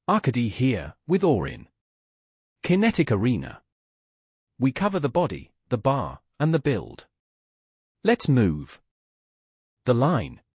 Arcady here, with Orin. Kinetic Arena. We cover the body, the bar, and the build. Let's move. The line.